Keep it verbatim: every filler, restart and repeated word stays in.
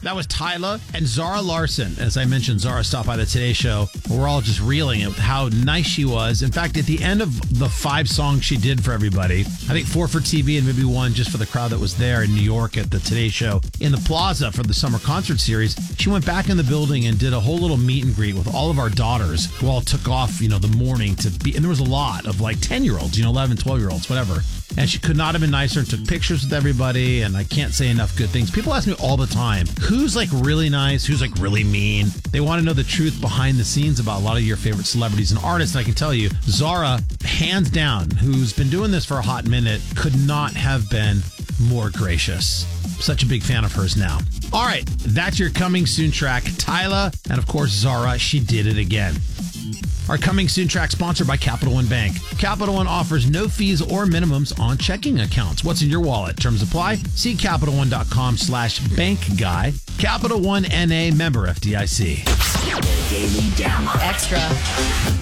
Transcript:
That was Tyla and Zara Larson. As I mentioned, Zara stopped by the Today Show. We're all just reeling at how nice she was. In fact, at the end of the five songs she did for everybody, I think four for T V and maybe one just for the crowd that was there in New York at the Today Show in the Plaza for the summer concert series, she went back in the building and did a whole little meet and greet with all of our daughters who all took off, you know, the morning to be, and there was a lot of like ten-year-olds, you know, eleven, twelve-year-olds, whatever. And she could not have been nicer and took pictures with everybody, and I can't say enough good things. People ask me all the time, who's like really nice, who's like really mean? They want to know the truth behind the scenes about a lot of your favorite celebrities and artists, and I can tell you, Zara, hands down, who's been doing this for a hot minute, could not have been more gracious. Such a big fan of hers now. All right, that's your coming soon track. Tyla, and of course, Zara, she did it again. Our coming soon track sponsored by Capital One Bank. Capital One offers no fees or minimums on checking accounts. What's in your wallet? Terms apply. See CapitalOne.com slash bank guy. Capital One N A member F D I C. Daily Download. Extra.